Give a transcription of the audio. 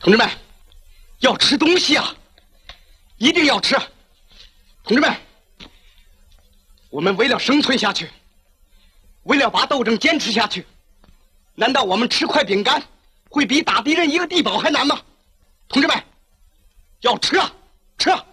同志们，要吃东西啊，一定要吃。同志们，我们为了生存下去，为了把斗争坚持下去，难道我们吃块饼干会比打敌人一个地堡还难吗？同志们，要吃啊，吃啊！